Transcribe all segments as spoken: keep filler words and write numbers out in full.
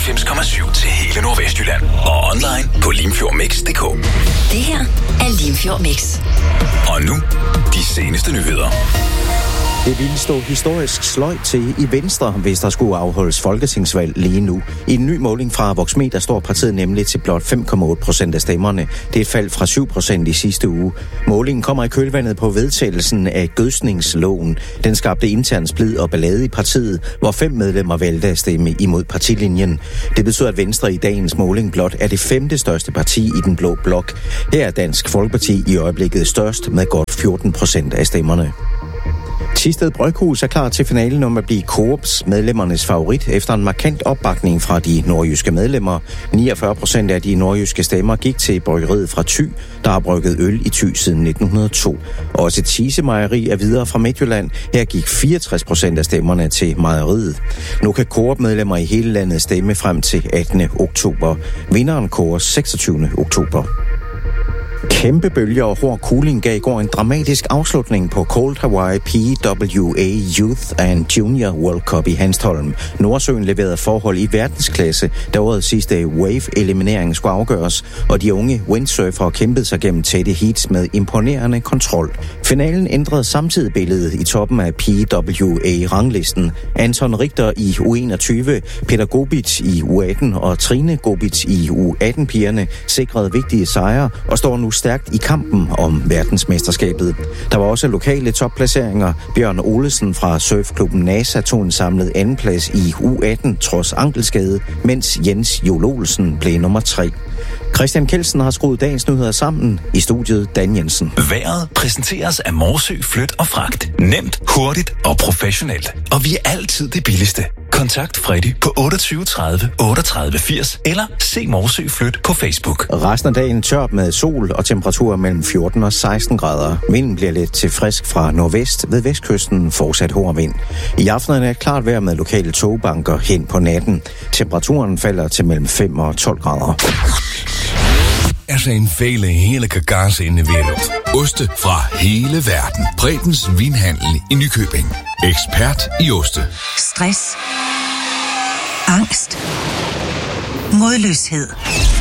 fireoghalvfems komma syv til hele Nordvestjylland. Og online på limfjordmix punktum d k. Det her er Limfjord Mix. Og nu, de seneste nyheder. Det ville stå historisk sløjt til i Venstre, hvis der skulle afholdes folketingsvalg lige nu. I en ny måling fra Voxmeter står partiet nemlig til blot fem komma otte procent af stemmerne. Det er et fald fra syv procent i sidste uge. Målingen kommer i kølvandet på vedtagelsen af gødsningsloven. Den skabte intern splid og ballade i partiet, hvor fem medlemmer valgte at stemme imod partilinjen. Det betyder, at Venstre i dagens måling blot er det femte største parti i den blå blok. Her er Dansk Folkeparti i øjeblikket størst med godt fjorten procent af stemmerne. Thisted Bryghus er klar til finalen om at blive Coops medlemmernes favorit efter en markant opbakning fra de nordjyske medlemmer. niogfyrre procent af de nordjyske stemmer gik til bryggeriet fra Thy, der har brygget øl i Thy siden nitten hundrede og to. Også Thise Mejeri er videre fra Midtjylland. Her gik fireogtres procent af stemmerne til mejeriet. Nu kan Coop-medlemmer i hele landet stemme frem til attende oktober. Vinderen kåres seksogtyvende oktober. Kæmpe bølger og hård cooling gav i går en dramatisk afslutning på Cold Hawaii P W A Youth and Junior World Cup i Hanstholm. Nordsøen leverede forhold i verdensklasse, da årets sidste wave-eliminering skulle afgøres, og de unge windsurfere kæmpede sig gennem tætte heats med imponerende kontrol. Finalen ændrede samtidig billedet i toppen af P W A-ranglisten. Anton Richter i U enogtyve, Peter Gobic i U atten og Trine Gobic i U atten-pigerne sikrede vigtige sejre og står nu stærkt i kampen om verdensmesterskabet. Der var også lokale topplaceringer. Bjørn Olesen fra surfklubben NASA tog en samlet andenplads i U atten trods ankelskade, mens Jens Jol Olsen blev nummer tre. Christian Kelsen har skruet dagens nyheder sammen. I studiet Dan Jensen. Vejret præsenteres af Morsø Flyt og Fragt. Nemt, hurtigt og professionelt. Og vi er altid det billigste. Kontakt Freddy på otteogtyve tredive otteogtredive firs eller se Morsø Flyt på Facebook. Resten af dagen tørt med sol og temperaturer mellem fjorten og seksten grader. Vinden bliver lidt til frisk fra nordvest, ved vestkysten fortsat hård vind. I aftenen er klart vejr med lokale togbanker hen på natten. Temperaturen falder til mellem fem og tolv grader. Er zijn vele heerlijke kazen in de wereld. Oste fra hele verden. Bredens Vinhandel i Nykøbing. Ekspert i oste. Stress. Angst. Modløshed.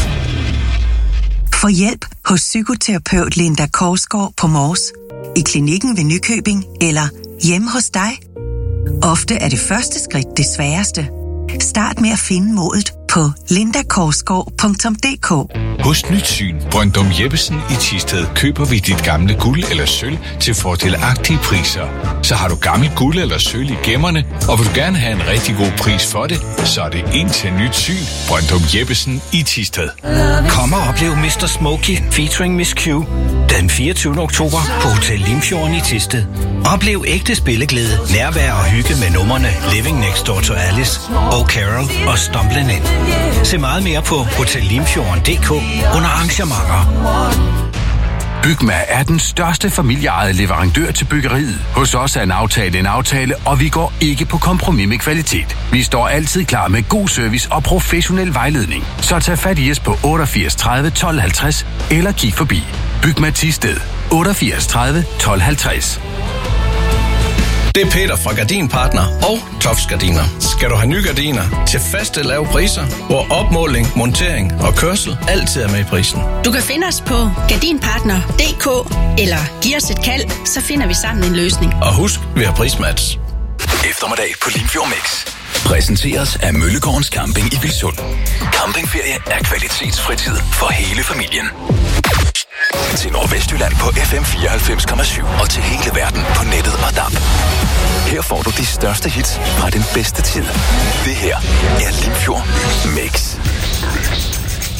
Få hjælp hos psykoterapeut Linda Korsgaard på Mors, i klinikken ved Nykøbing eller hjemme hos dig. Ofte er det første skridt det sværeste. Start med at finde modet på linda korsgaard punktum d k. Hos Nyt Syn, Brøndum Jeppesen i Thisted, køber vi dit gamle guld eller sølv til fordelagtige priser. Så har du gammelt guld eller sølv i gemmerne, og vil du gerne have en rigtig god pris for det, så er det ind til Nyt Syn, Brøndum Jeppesen i Thisted. Kom og oplev mister Smokey featuring Miss Q den fireogtyvende oktober på Hotel Limfjorden i Thisted. Oplev ægte spilleglæde, nærvær og hygge med numrene Living Next Door to Alice, og Carol og Stumblin' In. Se meget mere på hotel limfjorden punktum d k under arrangementer. Bygma er den største familieejede leverandør til byggeriet. Hos os er en aftale en aftale, og vi går ikke på kompromis med kvalitet. Vi står altid klar med god service og professionel vejledning. Så tag fat i os på otteogfirs tredive tolv halvtreds eller kig forbi. Bygma Thisted otteogfirs tredive tolv halvtreds. Det er Peter fra Gardinpartner og Tofs Gardiner. Skal du have nye gardiner til faste lave priser, hvor opmåling, montering og kørsel altid er med i prisen. Du kan finde os på gardinpartner punktum d k eller giv os et kald, så finder vi sammen en løsning. Og husk, vi har prismatch. Eftermiddag på Limfjord Mix præsenteres af Møllegårdens Camping i Vilsund. Campingferie er kvalitetsfritid for hele familien. Til Nordvestjylland på F M fireoghalvfems komma syv og til hele verden på nettet og D A B. Her får du de største hits fra den bedste tid. Det her er Limfjord Mix.